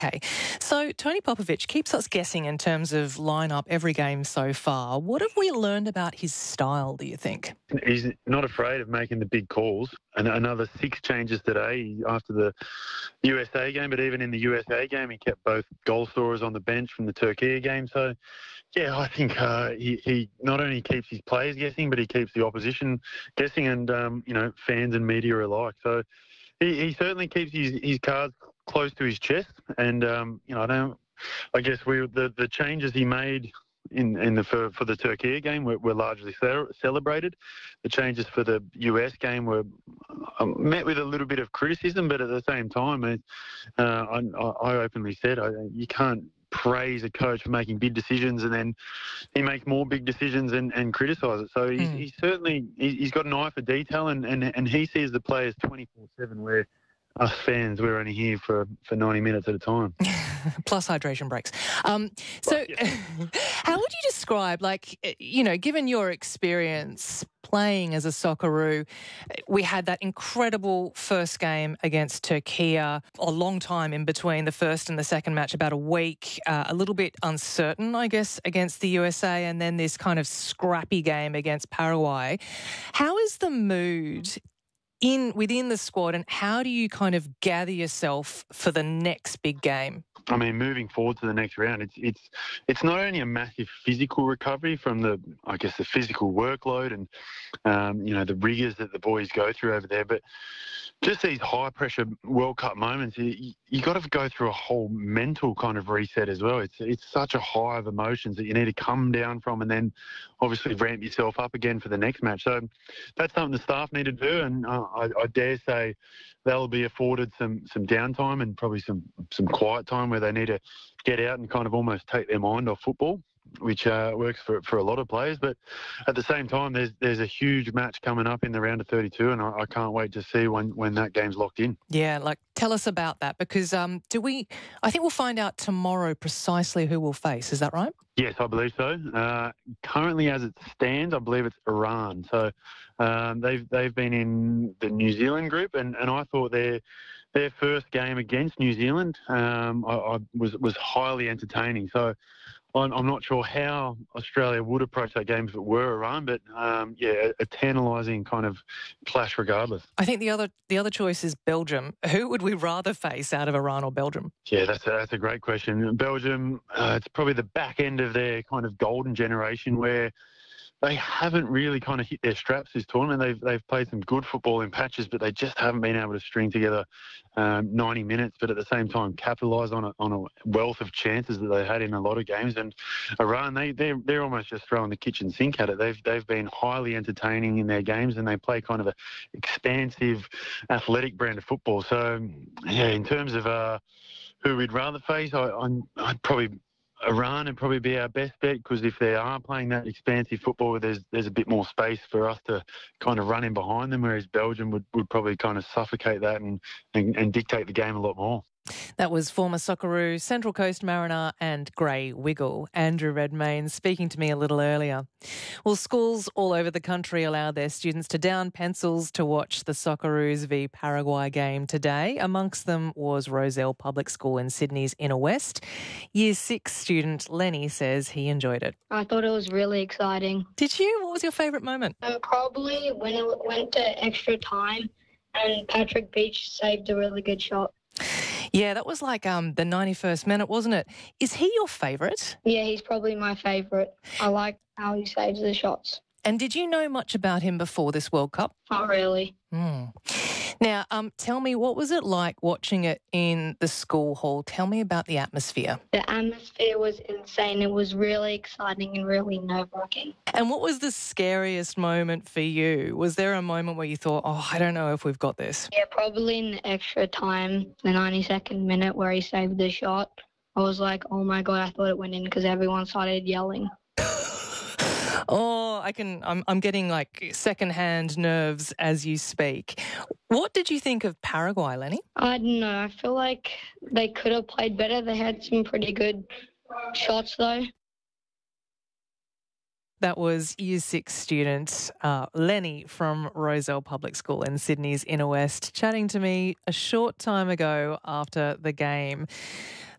Okay, so Tony Popovich keeps us guessing in terms of lineup every game so far. What have we learned about his style, do you think? He's not afraid of making the big calls. And another 6 changes today after the USA game, but even in the USA game, he kept both goal scorers on the bench from the Turkey game. So, yeah, I think he not only keeps his players guessing, but he keeps the opposition guessing and, fans and media alike. So he certainly keeps his cards close to his chest. And, I guess the changes he made for the Turkey game were largely celebrated. The changes for the US game were met with a little bit of criticism, but at the same time, I openly said you can't praise a coach for making big decisions and then he makes more big decisions and criticise it. So he's certainly he's got an eye for detail and he sees the players 24/7 where us fans, we're only here for 90 minutes at a time. Plus hydration breaks. How would you describe, given your experience playing as a Socceroo, we had that incredible first game against Turkey, a long time in between the first and the second match, about a week, a little bit uncertain, I guess, against the USA, and then this kind of scrappy game against Paraguay. How is the mood within the squad, and how do you kind of gather yourself for the next big game? I mean, moving forward to the next round, it's not only a massive physical recovery from the physical workload and the rigours that the boys go through over there, but just these high pressure World Cup moments, you got to go through a whole mental kind of reset as well. It's such a high of emotions that you need to come down from and then obviously ramp yourself up again for the next match. So that's something the staff need to do, and I dare say they'll be afforded some downtime and probably some quiet time where they need to get out and kind of almost take their mind off football, which works for a lot of players. But at the same time, there's a huge match coming up in the round of 32, and I can't wait to see when that game's locked in. Yeah, tell us about that, because I think we'll find out tomorrow precisely who we'll face. Is that right? Yes, I believe so. Currently, as it stands, I believe it's Iran. So they've been in the New Zealand group, and I thought their first game against New Zealand was highly entertaining. So I'm not sure how Australia would approach that game if it were Iran, but a tantalising kind of clash regardless. I think the other choice is Belgium. Who would we rather face out of Iran or Belgium? Yeah, that's a great question. Belgium, it's probably the back end of their kind of golden generation where they haven't really kind of hit their straps this tournament. They've played some good football in patches, but they just haven't been able to string together 90 minutes, but at the same time capitalise on a wealth of chances that they had in a lot of games. And Iran, they're almost just throwing the kitchen sink at it. They've been highly entertaining in their games, and they play kind of a expansive, athletic brand of football. So, yeah, in terms of who we'd rather face, I'd probably Iran would probably be our best bet, because if they are playing that expansive football, there's a bit more space for us to kind of run in behind them, whereas Belgium would probably kind of suffocate that and dictate the game a lot more. That was former Socceroo, Central Coast Mariner and Grey Wiggle, Andrew Redmayne, speaking to me a little earlier. Well, schools all over the country allowed their students to down pencils to watch the Socceroos v Paraguay game today. Amongst them was Rozelle Public School in Sydney's Inner West. Year 6 student Lenny says he enjoyed it. I thought it was really exciting. Did you? What was your favourite moment? Probably when it went to extra time and Patrick Beach saved a really good shot. Yeah, that was like the 91st minute, wasn't it? Is he your favourite? Yeah, he's probably my favourite. I like how he saves the shots. And did you know much about him before this World Cup? Not really. Now, tell me, what was it like watching it in the school hall? Tell me about the atmosphere. The atmosphere was insane. It was really exciting and really nerve-wracking. And what was the scariest moment for you? Was there a moment where you thought, I don't know if we've got this? Yeah, probably in the extra time, the 92nd minute where he saved the shot. I was like, oh my God, I thought it went in, because everyone started yelling. I'm getting like secondhand nerves as you speak. What did you think of Paraguay, Lenny? I don't know. I feel like they could have played better. They had some pretty good shots though. That was Year 6 student Lenny from Rozelle Public School in Sydney's Inner West chatting to me a short time ago after the game.